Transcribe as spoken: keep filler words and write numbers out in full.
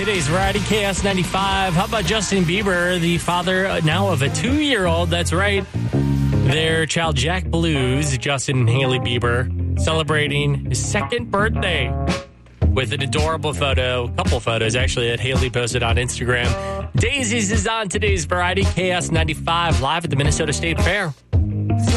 today's Variety Chaos ninety-five. How about Justin Bieber, the father now of a two-year-old? That's right. Their child, Jack Blues, Justin and Hailey Bieber, celebrating his second birthday with an adorable photo, a couple photos actually, that Hailey posted on Instagram. Daisies is on today's Variety Chaos ninety-five, live at the Minnesota State Fair.